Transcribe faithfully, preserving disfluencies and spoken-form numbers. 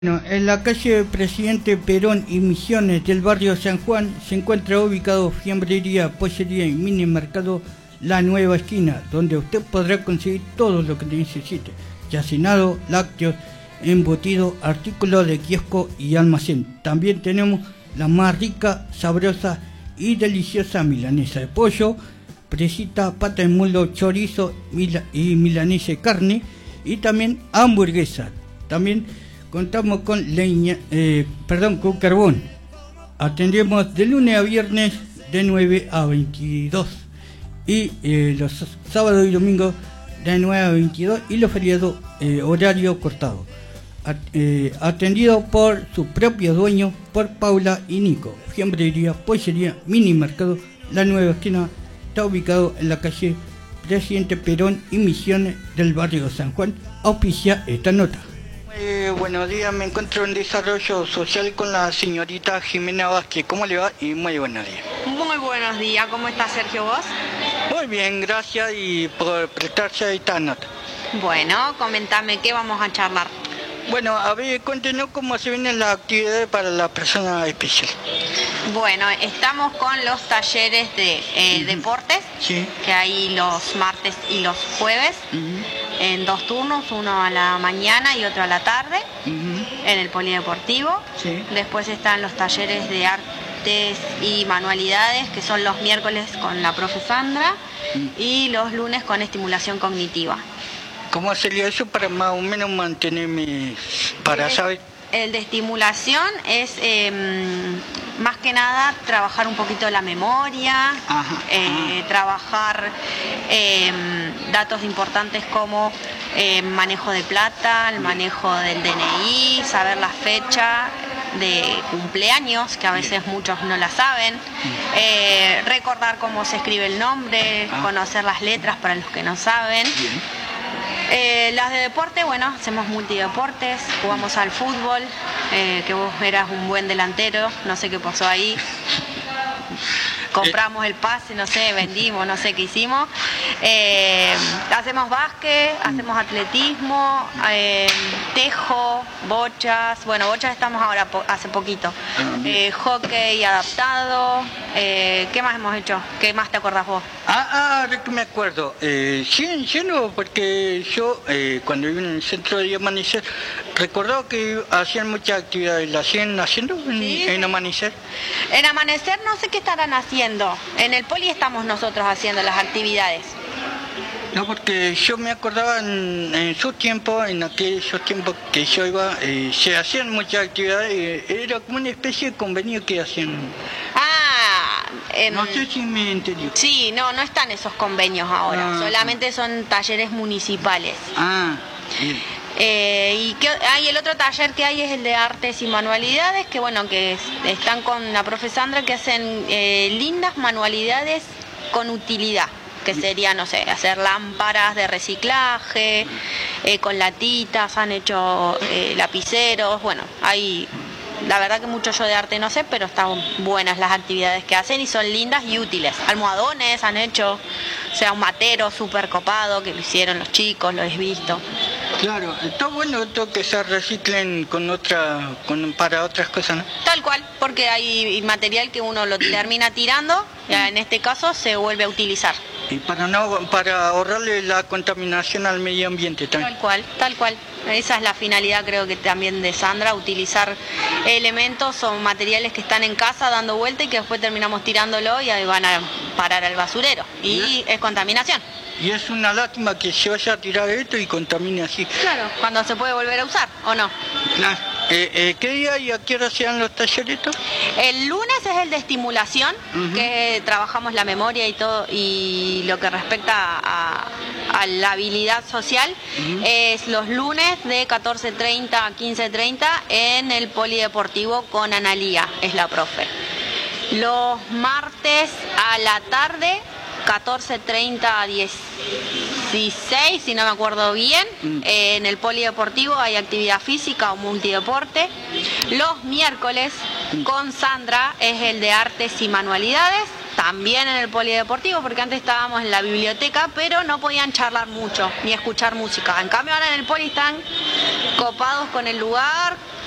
Bueno, en la calle Presidente Perón y Misiones del barrio San Juan se encuentra ubicado fiambrería, pollería y mini mercado La Nueva Esquina, donde usted podrá conseguir todo lo que necesite, yacinado, lácteos, embutido, artículos de kiosco y almacén. También tenemos la más rica, sabrosa y deliciosa milanesa de pollo, presita, pata de mulo, chorizo mila y milanesa de carne, y también hamburguesa. También contamos con leña, eh, perdón, con carbón. Atendemos de lunes a viernes de nueve a veintidós y eh, los sábados y domingos de nueve a veintidós y los feriados eh, horario cortado. At, eh, atendido por su propio dueño, por Paula y Nico. Fiambrería, pollería, mini mercado La Nueva Esquina está ubicado en la calle Presidente Perón y Misiones del barrio San Juan. Auspicia esta nota. Eh, buenos días, me encuentro en desarrollo social con la señorita Jimena Vázquez. ¿Cómo le va? Y muy buenos días. Muy buenos días, ¿cómo está Sergio vos? Muy bien, gracias y por prestarse a esta nota. Bueno, comentame, ¿qué vamos a charlar? Bueno, a ver, cuéntenos cómo se vienen las actividades para la persona especial. Bueno, estamos con los talleres de eh, uh-huh. deportes, sí. que hay los martes y los jueves, uh-huh. en dos turnos, uno a la mañana y otro a la tarde, uh-huh. en el polideportivo. Sí. Después están los talleres de artes y manualidades, que son los miércoles con la profe Sandra, uh-huh. y los lunes con estimulación cognitiva. ¿Cómo sería eso para más o menos mantenerme, para el, saber? El de estimulación es eh, más que nada trabajar un poquito la memoria, ajá, eh, ajá. trabajar eh, datos importantes como eh, manejo de plata, el manejo del D N I, saber la fecha de cumpleaños, que a veces muchos no la saben, eh, recordar cómo se escribe el nombre, ah. conocer las letras para los que no saben. Bien. Eh, las de deporte, bueno, hacemos multideportes, jugamos al fútbol, eh, que vos eras un buen delantero, no sé qué pasó ahí, compramos el pase, no sé, vendimos, no sé qué hicimos, eh, hacemos básquet, hacemos atletismo, eh, tejo, bochas, bueno, bochas estamos ahora po hace poquito, eh, hockey adaptado, eh, ¿qué más hemos hecho? ¿Qué más te acordás vos? Ah, ah, me acuerdo, eh, sí, lleno, porque yo eh, cuando iba en el centro de Amanecer, recordaba que hacían muchas actividades, ¿la hacían haciendo en, sí, en sí. Amanecer? En Amanecer no sé qué estarán haciendo, en el poli estamos nosotros haciendo las actividades. No, porque yo me acordaba en, en su tiempo, en aquellos tiempos que yo iba, eh, se hacían muchas actividades, eh, era como una especie de convenio que hacían. Ah, eh, no sé si me entendió. Sí, no, no están esos convenios ahora, ah, solamente son talleres municipales. Ah, bien. Eh, y que, ah, y el otro taller que hay es el de artes y manualidades, que bueno, que es, están con la profe Sandra, que hacen eh, lindas manualidades con utilidad, que sería, no sé, hacer lámparas de reciclaje, eh, con latitas, han hecho eh, lapiceros, bueno, hay, la verdad que mucho yo de arte no sé, pero están buenas las actividades que hacen y son lindas y útiles. Almohadones han hecho, o sea, un matero súper copado, que lo hicieron los chicos, lo he visto. Claro, está bueno esto que se reciclen con otra, con, para otras cosas, ¿no? Tal cual, porque hay material que uno lo termina tirando, ya en este caso se vuelve a utilizar. Y para no, para ahorrarle la contaminación al medio ambiente también. Tal cual, tal cual. Esa es la finalidad, creo que también de Sandra, utilizar elementos o materiales que están en casa dando vuelta y que después terminamos tirándolo y ahí van a parar al basurero. Y es contaminación. Y es una lástima que se vaya a tirar esto y contamine así. Claro, cuando se puede volver a usar, ¿o no? Claro. Eh, eh, ¿Qué día y a qué hora se dan los talleres? El lunes es el de estimulación, uh-huh. que trabajamos la memoria y todo, y lo que respecta a, a la habilidad social, uh-huh. es los lunes de catorce treinta a quince treinta en el polideportivo con Analía, es la profe. Los martes a la tarde, catorce treinta a dieciséis, si no me acuerdo bien, mm. eh, en el polideportivo hay actividad física o multideporte. Los miércoles mm. con Sandra es el de artes y manualidades, también en el polideportivo, porque antes estábamos en la biblioteca, pero no podían charlar mucho ni escuchar música. En cambio ahora en el poli están copados con el lugar,